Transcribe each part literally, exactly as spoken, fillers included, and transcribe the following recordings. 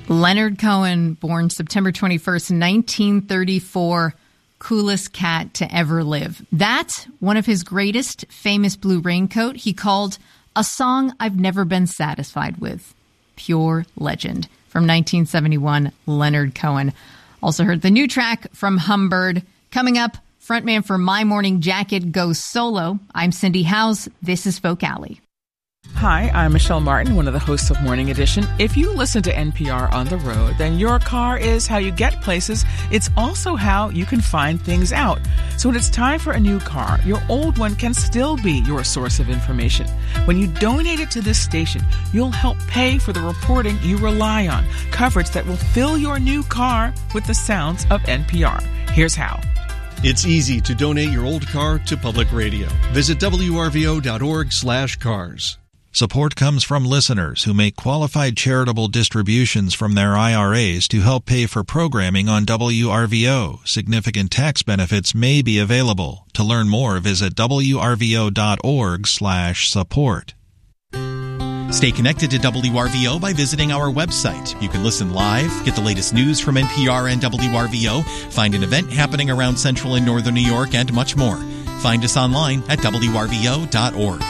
Leonard Cohen, born September twenty-first, nineteen thirty-four, coolest cat to ever live. That's one of his greatest, famous Blue Raincoat he called A Song I've Never Been Satisfied With. Pure legend. From nineteen seventy-one, Leonard Cohen. Also heard the new track from Humbird. Coming up, frontman for My Morning Jacket goes solo. I'm Cindy Howes. This is Folk Alley. Hi, I'm Michelle Martin, one of the hosts of Morning Edition. If you listen to N P R on the road, then your car is how you get places. It's also how you can find things out. So when it's time for a new car, your old one can still be your source of information. When you donate it to this station, you'll help pay for the reporting you rely on, coverage that will fill your new car with the sounds of N P R. Here's how. It's easy to donate your old car to public radio. Visit W R V O dot org slash cars. Support comes from listeners who make qualified charitable distributions from their I R As to help pay for programming on W R V O. Significant tax benefits may be available. To learn more, visit W R V O dot org slash support. Stay connected to W R V O by visiting our website. You can listen live, get the latest news from N P R and W R V O, find an event happening around Central and Northern New York, and much more. Find us online at W R V O dot org.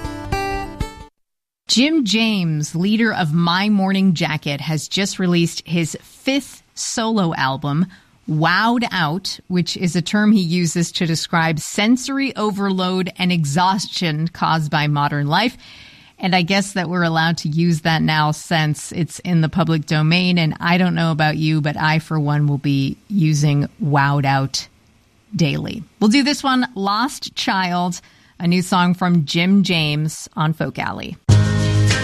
Jim James, leader of My Morning Jacket, has just released his fifth solo album, Wowed Out, which is a term he uses to describe sensory overload and exhaustion caused by modern life. And I guess that we're allowed to use that now since it's in the public domain. And I don't know about you, but I, for one, will be using Wowed Out daily. We'll do this one, Lost Child, a new song from Jim James on Folk Alley.